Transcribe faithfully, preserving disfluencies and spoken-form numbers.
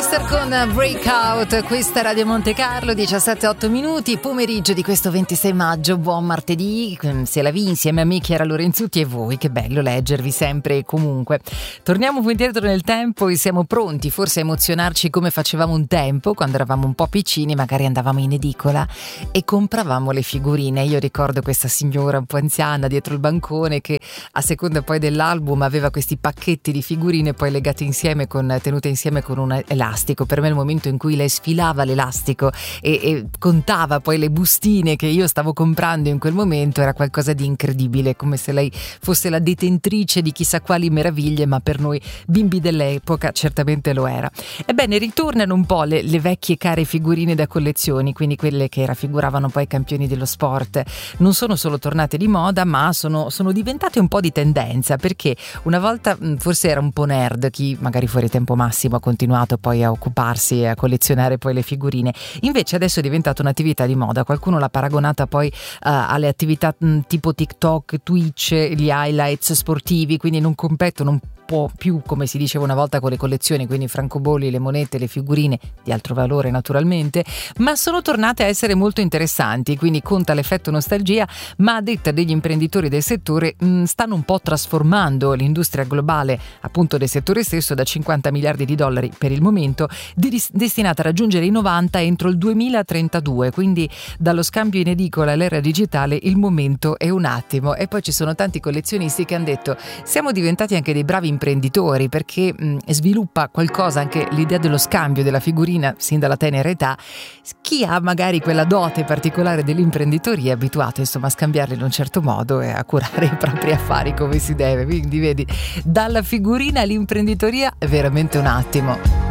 Twister con Breakout, questa è Radio Monte Carlo, diciassette e otto minuti, pomeriggio di questo ventisei maggio, buon martedì, se la vi insieme a me Chiara Lorenzutti e voi, che bello leggervi sempre e comunque. Torniamo un po' indietro nel tempo e siamo pronti forse a emozionarci come facevamo un tempo, quando eravamo un po' piccini, magari andavamo in edicola e compravamo le figurine. Io ricordo questa signora un po' anziana dietro il bancone che a seconda poi dell'album aveva questi pacchetti di figurine poi legate insieme con, tenute insieme con un elastico. Per me il momento in cui lei sfilava l'elastico e, e contava poi le bustine che io stavo comprando in quel momento era qualcosa di incredibile, come se lei fosse la detentrice di chissà quali meraviglie, ma per noi bimbi dell'epoca certamente lo era. Ebbene, ritornano un po' le, le vecchie care figurine da collezioni, quindi quelle che raffiguravano poi i campioni dello sport. Non sono solo tornate di moda, ma sono, sono diventate un po' di tendenza, perché una volta forse era un po' nerd chi magari fuori tempo massimo ha continuato poi a occuparsi e a collezionare poi le figurine. Invece adesso è diventata un'attività di moda, qualcuno l'ha paragonata poi uh, alle attività mh, tipo TikTok, Twitch, gli highlights sportivi, quindi non competono un po' più come si diceva una volta con le collezioni, quindi i francobolli, le monete, le figurine di altro valore naturalmente, ma sono tornate a essere molto interessanti, quindi conta l'effetto nostalgia, ma a detta degli imprenditori del settore mh, stanno un po' trasformando l'industria globale appunto del settore stesso da cinquanta miliardi di dollari per il momento, di, destinata a raggiungere i novanta entro il duemilatrentadue, quindi dallo scambio in edicola all'era digitale il momento è un attimo. E poi ci sono tanti collezionisti che hanno detto siamo diventati anche dei bravi imprenditori, perché mh, sviluppa qualcosa anche l'idea dello scambio della figurina sin dalla tenera età. Chi ha magari quella dote particolare dell'imprenditoria è abituato insomma a scambiarli in un certo modo e a curare i propri affari come si deve, quindi vedi, dalla figurina all'imprenditoria è veramente un attimo.